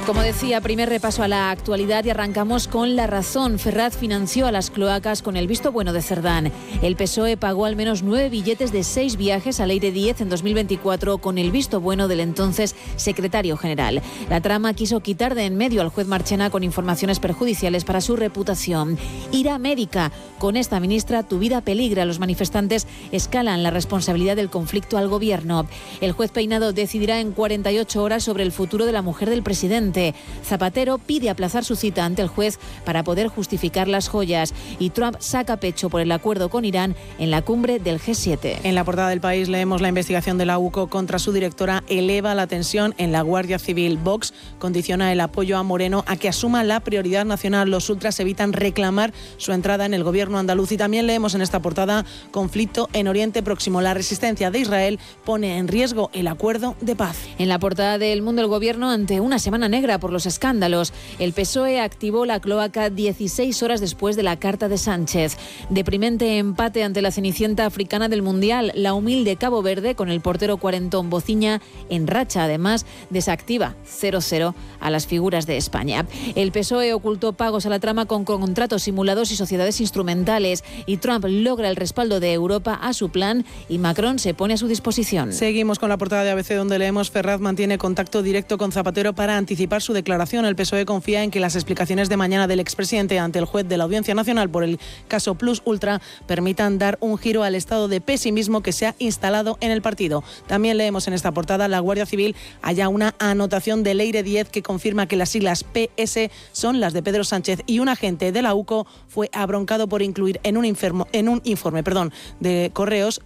Como decía, primer repaso a la actualidad y arrancamos con La Razón. Ferraz financió a las cloacas con el visto bueno de Cerdán. El PSOE pagó al menos 9 billetes de 6 viajes al Aire 10 en 2024 con el visto bueno del entonces secretario general. La trama quiso quitar de en medio al juez Marchena con informaciones perjudiciales para su reputación. Ira médica. Con esta ministra tu vida peligra. Los manifestantes escalan la responsabilidad del conflicto al gobierno. El juez Peinado decidirá en 48 horas sobre el futuro de la mujer del presidente. Zapatero pide aplazar su cita ante el juez para poder justificar las joyas y Trump saca pecho por el acuerdo con Irán en la cumbre del G7. En la portada del País leemos la investigación de la UCO contra su directora eleva la tensión en la Guardia Civil. Vox condiciona el apoyo a Moreno a que asuma la prioridad nacional. Los ultras evitan reclamar su entrada en el gobierno andaluz. Y también leemos en esta portada conflicto en Oriente Próximo. La resistencia de Israel pone en riesgo el acuerdo de paz. En la portada del Mundo, el gobierno ante una semana negra por los escándalos. El PSOE activó la cloaca 16 horas después de la carta de Sánchez. Deprimente empate ante la cenicienta africana del Mundial. La humilde Cabo Verde, con el portero cuarentón Bociña en racha, además desactiva 0-0 a las figuras de España. El PSOE ocultó pagos a la trama con contratos simulados y sociedades instrumentales. Y Trump logra el respaldo de Europa a su plan y Macron se pone a su disposición. Seguimos con la portada de ABC, donde leemos Ferraz mantiene contacto directo con Zapatero para anticipar su declaración. El PSOE confía en que las explicaciones de mañana del expresidente ante el juez de la Audiencia Nacional por el caso Plus Ultra permitan dar un giro al estado de pesimismo que se ha instalado en el partido. También leemos en esta portada la Guardia Civil halla una anotación del Aire 10 que confirma que las siglas PS son las de Pedro Sánchez y un agente de la UCO fue abroncado por incluir en un informe de correos.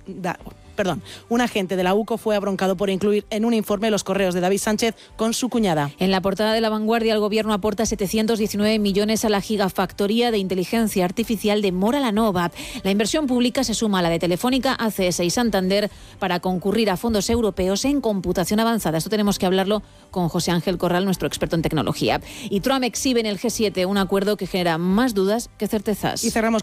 Un agente de la UCO fue abroncado por incluir en un informe los correos de David Sánchez con su cuñada. En la portada de La Vanguardia, el gobierno aporta 719 millones a la gigafactoría de inteligencia artificial de Mora la Nova. La inversión pública se suma a la de Telefónica, ACS y Santander para concurrir a fondos europeos en computación avanzada. Esto tenemos que hablarlo con José Ángel Corral, nuestro experto en tecnología. Y Trump exhibe en el G7 un acuerdo que genera más dudas que certezas. Y cerramos